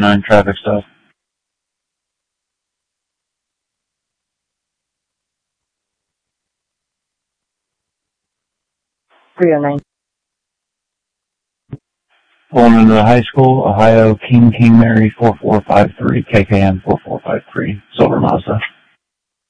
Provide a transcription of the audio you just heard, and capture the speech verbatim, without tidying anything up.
nine traffic stop. three oh nine. Pulling into the high school, Ohio, King King Mary four four five three, K K M four four five three, Silver Mazda.